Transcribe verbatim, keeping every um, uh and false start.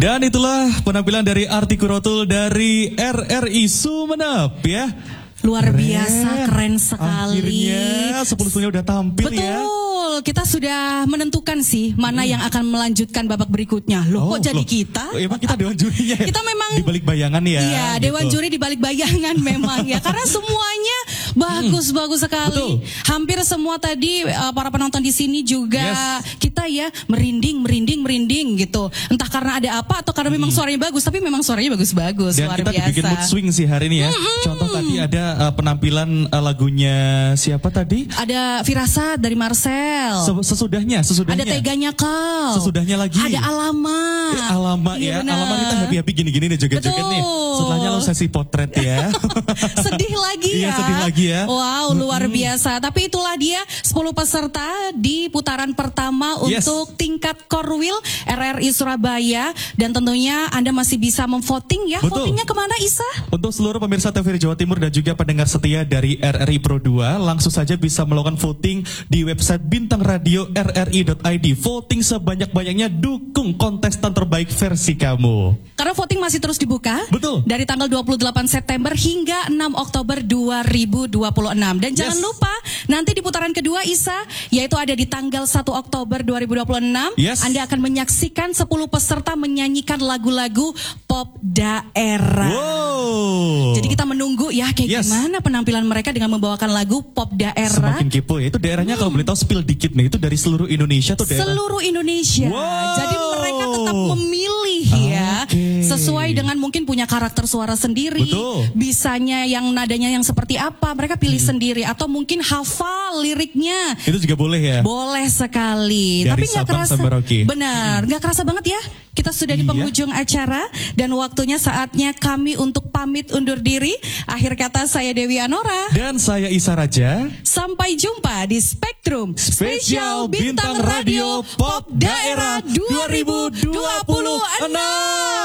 Dan itulah penampilan dari Arti Kurotul dari R R I Sumeneb ya. Luar keren. biasa, keren sekali. Akhirnya sepuluh punya udah tampil. Betul, ya. Betul, kita sudah menentukan sih mana hmm. yang akan melanjutkan babak berikutnya. Loh, oh, kok jadi loh. kita? Oh, emang kita dewan jurinya ya? Kita memang di balik bayangan ya. Iya, gitu. dewan juri di balik bayangan memang ya. Karena semuanya bagus-bagus hmm. sekali. Betul. Hampir semua tadi uh, para penonton di sini juga yes. kita ya merinding, merinding, merinding gitu. Entah karena ada apa atau karena hmm. memang suaranya bagus, tapi memang suaranya bagus-bagus. Dan luar kita biasa. dibikin mood swing sih hari ini ya. Hmm. Contoh tadi ada uh, penampilan uh, lagunya siapa tadi? Ada Firasat dari Marcel. Sesudahnya, sesudahnya. Ada Teganya Kau. Sesudahnya lagi. Ada Alamat. Eh, alamat iya, ya. benar. Alamat kita happy-happy gini-gini nih, joget-joget nih. Setelahnya lo sesi potret ya. Sedih lagi ya. Iya, sedih lagi ya. Wow, luar hmm. biasa. Tapi itulah dia sepuluh peserta di putaran pertama yes. untuk tingkat Korwil R R I Surabaya. Dan tentunya Anda masih bisa memvoting ya. Betul. Votingnya kemana, Isa? Untuk seluruh pemirsa T V Jawa Timur dan juga pendengar setia dari R R I Pro dua, langsung saja bisa melakukan voting di website bintang radio r r i dot i d. Voting sebanyak-banyaknya, dukung kontestan terbaik versi kamu. Karena voting masih terus dibuka. Betul. Dari tanggal dua puluh delapan September hingga enam Oktober dua ribu dua puluh enam. Dan jangan yes. lupa nanti di putaran kedua, Isa, yaitu ada di tanggal satu Oktober dua ribu dua puluh enam. Yes. Anda akan menyaksikan sepuluh peserta menyanyikan lagu-lagu pop daerah. Wow. Jadi kita menunggu ya kayak yes. gimana penampilan mereka dengan membawakan lagu pop daerah. Semakin kepo ya. Itu daerahnya hmm. kalau boleh tahu spill dikit nih, itu dari seluruh Indonesia tuh daerah. Seluruh Indonesia. Wow. Jadi mereka tetap memilih ya. Okay. Sesuai dengan mungkin punya karakter suara sendiri. Betul. Bisanya yang nadanya yang seperti apa, mereka pilih hmm. sendiri. Atau mungkin hafal liriknya. Itu juga boleh ya? Boleh sekali. Dari Tapi gak kerasa. Benar, gak kerasa banget ya. Kita sudah di penghujung iya. acara. Dan waktunya saatnya kami untuk pamit undur diri. Akhir kata saya Dewi Anora. Dan saya Isa Raja. Sampai jumpa di Spektrum Spesial Bintang Radio Pop Daerah dua ribu dua puluh enam.